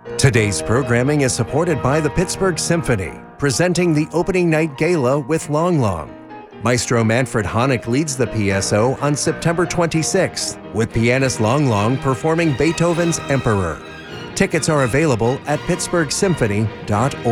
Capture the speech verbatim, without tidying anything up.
Today's programming is supported by the Pittsburgh Symphony, presenting the opening night gala with Long Long. Maestro Manfred Honeck leads the P S O on September twenty-sixth, with pianist Long Long performing Beethoven's Emperor. Tickets are available at pittsburgh symphony dot org.